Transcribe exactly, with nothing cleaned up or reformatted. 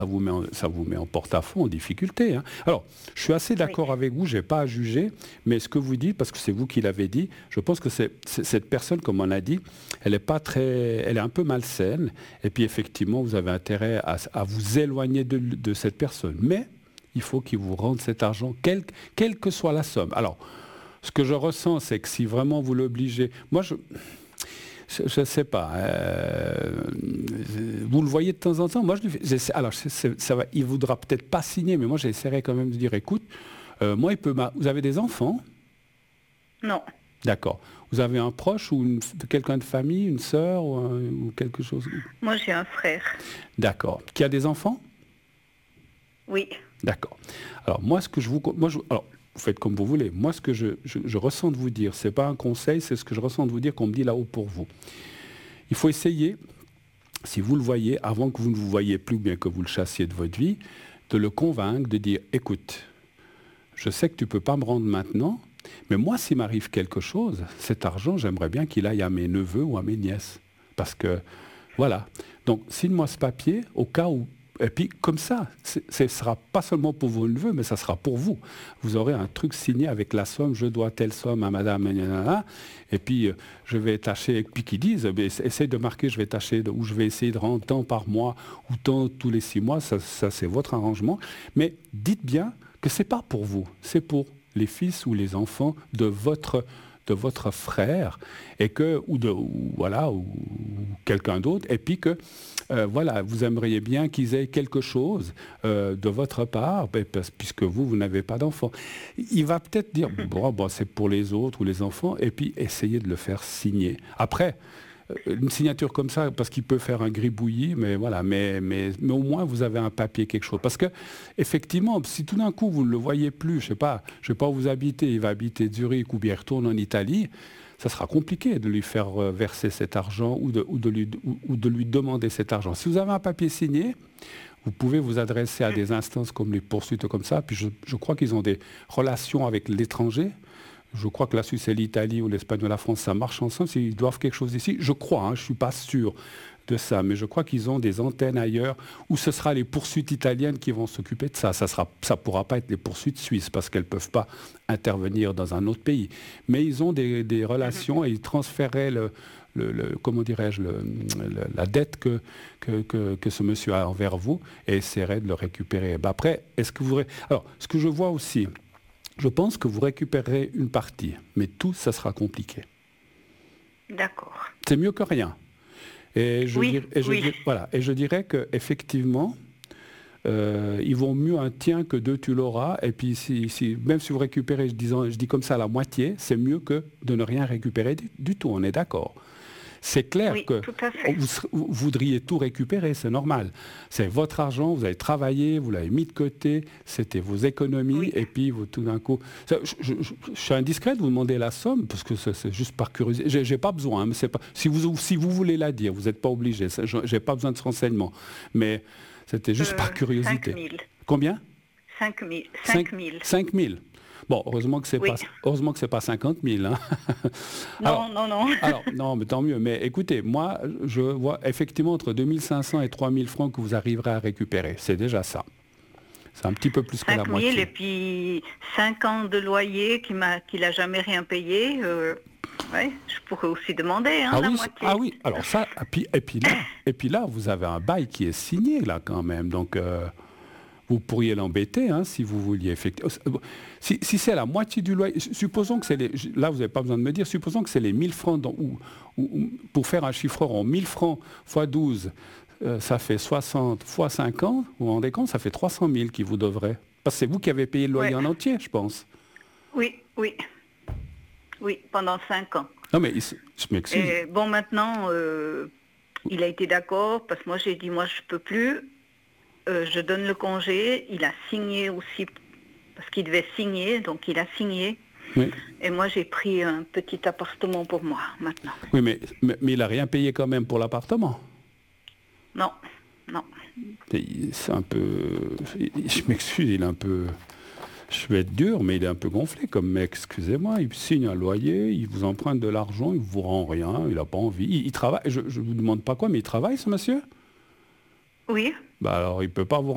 ça vous met en, ça vous met en porte-à-faux, en difficulté. Hein. Alors, je suis assez d'accord Oui. avec vous, je n'ai pas à juger, mais ce que vous dites, parce que c'est vous qui l'avez dit, je pense que c'est, c'est- cette personne, comme on a dit, elle est pas très, elle est un peu malsaine, et puis effectivement, vous avez intérêt à, à vous éloigner de, de cette personne. Mais il faut qu'il vous rende cet argent, quelle, quelle que soit la somme. Alors, ce que je ressens, c'est que si vraiment vous l'obligez, moi je... Je ne sais pas. Euh, vous le voyez de temps en temps. Moi, je lui fais, j'essaie- alors, c'est- c'est- ça va, il voudra peut-être pas signer, mais moi, j'essaierai quand même de dire, écoute, euh, moi, il peut. m'a- Vous avez des enfants? Non. D'accord. Vous avez un proche ou une- quelqu'un de famille, une sœur ou, un- ou quelque chose? Moi, j'ai un frère. D'accord. Qui a des enfants? Oui. D'accord. Alors, moi, ce que je vous... co- Moi, je, alors, vous faites comme vous voulez. Moi, ce que je, je, je ressens de vous dire, ce n'est pas un conseil, c'est ce que je ressens de vous dire qu'on me dit là-haut pour vous. Il faut essayer, si vous le voyez, avant que vous ne vous voyez plus, bien que vous le chassiez de votre vie, de le convaincre, de dire, écoute, je sais que tu ne peux pas me rendre maintenant, mais moi, s'il m'arrive quelque chose, cet argent, j'aimerais bien qu'il aille à mes neveux ou à mes nièces. Parce que, voilà. Donc, signe-moi ce papier, au cas où... Et puis, comme ça, c'est- ce ne sera pas seulement pour vos neveux, mais ça sera pour vous. Vous aurez un truc signé avec la somme, je dois telle somme à madame, nanana, et puis euh, je vais tâcher, et puis qu'ils disent, eh bien, essaye de marquer, je vais tâcher, de- ou je vais essayer de rendre tant par mois, ou tant tous les six mois, ça, ça c'est votre arrangement. Mais dites bien que ce n'est pas pour vous, c'est pour les fils ou les enfants de votre de votre frère et que ou de ou, voilà ou, ou quelqu'un d'autre et puis que euh, voilà vous aimeriez bien qu'ils aient quelque chose euh, de votre part ben, parce- puisque vous vous n'avez pas d'enfant. Il va peut-être dire bon, bon c'est pour les autres ou les enfants et puis essayer de le faire signer. Après euh, une signature comme ça, parce qu'il peut faire un gribouillis, mais voilà, mais, mais, mais au moins vous avez un papier, quelque chose. Parce que, effectivement, si tout d'un coup vous ne le voyez plus, je ne sais pas, je sais pas où vous habitez, il va habiter Zurich ou bien il retourne en Italie, ça sera compliqué de lui faire euh, verser cet argent ou de, ou, de lui, ou, ou de lui demander cet argent. Si vous avez un papier signé, vous pouvez vous adresser à des instances comme les poursuites comme ça, puis je, je crois qu'ils ont des relations avec l'étranger. Je crois que la Suisse et l'Italie ou l'Espagne ou la France, ça marche ensemble. S'ils doivent quelque chose ici, je crois, hein, je ne suis pas sûr de ça, mais je crois qu'ils ont des antennes ailleurs où ce sera les poursuites italiennes qui vont s'occuper de ça. Ça ne pourra pas être les poursuites suisses parce qu'elles ne peuvent pas intervenir dans un autre pays. Mais ils ont des, des relations et ils transféraient le, le, le, comment dirais-je, le, le, la dette que, que, que, que ce monsieur a envers vous et essaieraient de le récupérer. Ben après, est-ce que vous... Alors, ce que je vois aussi... Je pense que vous récupérerez une partie, mais tout, ça sera compliqué. D'accord. C'est mieux que rien. Et je, Oui, dir- et je, oui. dir- voilà. Et je dirais qu'effectivement, euh, il vaut mieux un tien que deux, tu l'auras. Et puis, si, si- même si vous récupérez, je, disons- je dis comme ça, la moitié, c'est mieux que de ne rien récupérer du, du tout, on est d'accord. C'est clair Oui, que tout à fait. vous, ser- vous voudriez tout récupérer, c'est normal. C'est votre argent, vous avez travaillé, vous l'avez mis de côté, c'était vos économies, Oui. et puis vous, tout d'un coup... Ça, je, je- je- je suis indiscret de vous demander la somme, parce que c'est c'est juste par curiosité. J'ai j'ai pas besoin, hein, mais c'est pas, si, vous, si vous voulez la dire, vous n'êtes pas obligé, ça, je- j'ai pas besoin de ce renseignement. Mais c'était juste Euh, par curiosité. cinq mille. Combien? cinq mille. cinq mille. cinq mille. Bon, heureusement que c'est Oui. pas, heureusement que c'est pas cinquante mille. Hein. Non, Alors, non, non. alors, non, mais tant mieux. Mais écoutez, moi, je vois effectivement entre deux mille cinq cents et trois mille francs que vous arriverez à récupérer. C'est déjà ça. C'est un petit peu plus que la cinq mille et moitié. puis cinq ans de loyer qui m'a, qu'il n'a jamais rien payé. Euh, ouais, je pourrais aussi demander hein, Ah la oui, moitié. ah oui, alors ça, et puis, et, puis là, et puis là, vous avez un bail qui est signé, là, quand même. Donc, euh, vous pourriez l'embêter, hein, si vous vouliez effectivement. Si, si c'est la moitié du loyer, supposons que c'est les... Là, vous n'avez pas besoin de me dire, supposons que c'est les mille francs, dans, ou, ou- ou- pour faire un chiffre rond, mille francs fois douze, euh, ça fait soixante fois cinquante, vous vous rendez compte, ça fait trois cent mille qui vous devrait. Parce que c'est vous qui avez payé le loyer Ouais. en entier, je pense. Oui, oui. Oui, pendant cinq ans. Non, mais il se- je m'excuse. Et bon, maintenant, euh, il a été d'accord parce que moi j'ai dit, moi je peux plus. Euh, je donne le congé. Il a signé aussi parce qu'il devait signer, donc il a signé. Oui, Et moi j'ai pris un petit appartement pour moi maintenant. oui mais, mais, mais il n'a rien payé quand même pour l'appartement. Non, non. Et C'est un peu... Je m'excuse, il est un peu... Je vais être dur, mais il est un peu gonflé comme mec, excusez-moi. Il signe un loyer, il vous emprunte de l'argent, il ne vous rend rien, il n'a pas envie. Il, il travaille, je ne vous demande pas quoi, mais il travaille ce monsieur? Oui. Bah alors il ne peut pas vous